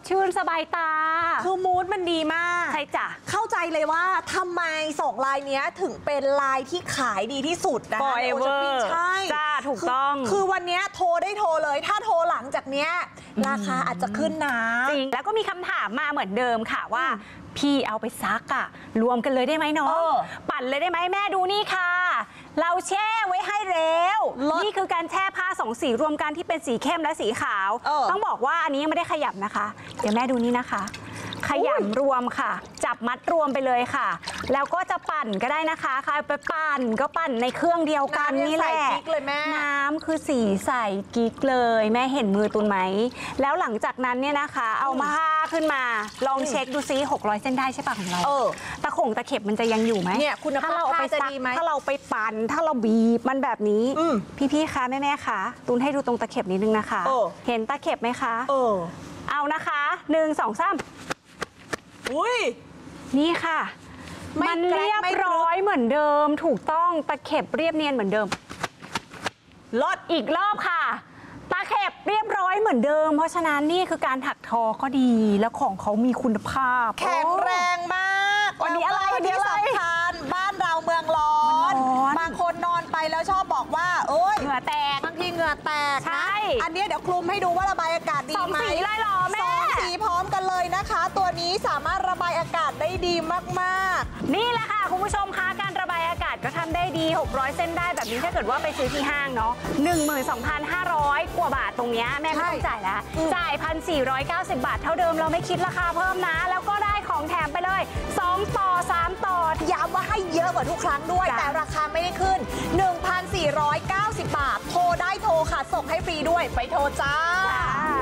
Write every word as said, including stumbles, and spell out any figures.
ชื่นสบายตาคือมูดมันดีมากใช่จ้ะเข้าใจเลยว่าทำไมสองลายนี้ถึงเป็นลายที่ขายดีที่สุดนะ Forever ใช่จ้าถูกต้องคือคือวันนี้โทรได้โทรเลยถ้าโทรหลังจากเนี้ยราคาอาจจะขึ้นนะจริงแล้วก็มีคำถามมาเหมือนเดิมค่ะว่าพี่เอาไปซักอะรวมกันเลยได้ไหมน้องปั่นเลยได้ไหมแม่ดูนี่ค่ะเราแช่ไว้ให้แล้วนี่คือการแช่ผ้าสองสีรวมกันที่เป็นสีเข้มและสีขาวต้องบอกว่าอันนี้ยังไม่ได้ขยับนะคะเดี๋ยวแม่ดูนี่นะคะขยำรวมค่ะจับมัดรวมไปเลยค่ะแล้วก็จะปั่นก็ได้นะคะใครไปปั่นก็ปั่นในเครื่องเดียวกันนี่แหละน้ำคือสีใสกิ๊กเลยแม่เห็นมือตุนไหมแล้วหลังจากนั้นเนี่ยนะคะเอามาผ้าขึ้นมาลองเช็คดูซิหกร้อยเส้นได้ใช่ปะของเราตะข่งตะเข็บมันจะยังอยู่ไหมเนี่ยคุณภาพผ้าจะดีไหมถ้าเราไปปั่นถ้าเราบีบมันแบบนี้พี่ๆคะแม่ๆคะตุนให้ดูตรงตะเข็บนิดนึงนะคะเห็นตะเข็บไหมคะเอานะคะหนึ่งสองสามอุ้ยนี่ค่ะมันเรียบร้อยเหมือนเดิมถูกต้องตะเข็บเรียบเนียนเหมือนเดิมลดอีกรอบค่ะตะเข็บเรียบร้อยเหมือนเดิมเพราะฉะนั้นนี่คือการถักทอก็ดีแล้วของเขามีคุณภาพแข็งแรงมากวันนี้อะไรวันนี้สำคัญบ้านเราเมืองร้อนบางคนนอนไปแล้วชอบบอกว่าเอ้ยเหงื่อแตกบางทีเหงื่อแตกนะอันนี้เดี๋ยวคลุมให้ดูว่าระบายอากาศดีไหมสองสีเลยหรอแม่สองสีพร้อมกันเลยนะคะตัวนี้สามารถระบายอากาศได้ดีมากๆนี่แหละค่ะคุณผู้ชมคะการระบายอากาศก็ทำได้ดีหกร้อยเส้นได้แบบนี้ถ้าเกิดว่าไปซื้อที่ห้างเนาะ หนึ่งหมื่นสองพันห้าร้อย กว่าบาทตรงนี้แม่ไม่ต้องจ่ายแล้วจ่าย หนึ่งพันสี่ร้อยเก้าสิบ บาทเท่าเดิมเราไม่คิดราคาเพิ่มนะแล้วก็ได้ของแถมไปเลยสองต่อสามต่อย้ำว่าให้เยอะกว่าทุกครั้งด้วยแต่ราคาไม่ได้ขึ้น หนึ่งพันสี่ร้อยเก้าสิบ บาทโทรได้โทรค่ะส่งให้ฟรีด้วยไปโทรจ้า